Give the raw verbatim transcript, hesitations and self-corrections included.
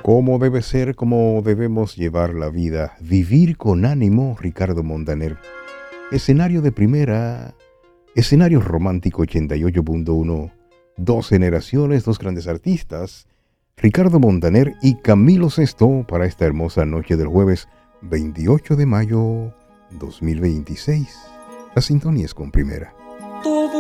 Cómo debe ser, cómo debemos llevar la vida. Vivir con ánimo, Ricardo Montaner. Escenario de primera, escenario romántico ochenta y ocho punto uno. Dos generaciones, dos grandes artistas, Ricardo Montaner y Camilo Sesto, para esta hermosa noche del jueves veintiocho de mayo dos mil veintiséis. La sintonía es con primera.